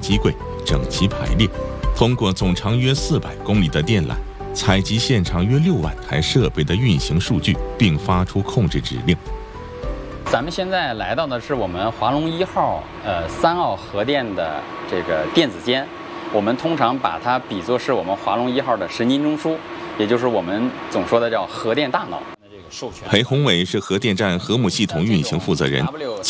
机柜整齐排列，通过总长约400公里的电缆，采集现场约6万台设备的运行数据，并发出控制指令。 咱们现在来到的是我们华龙1号3号核电的这个电子间，我们通常把它比作是我们华龙1号的神经中枢，也就是我们总说的叫核电大脑。 裴宏伟是核电站核母系统运行负责人。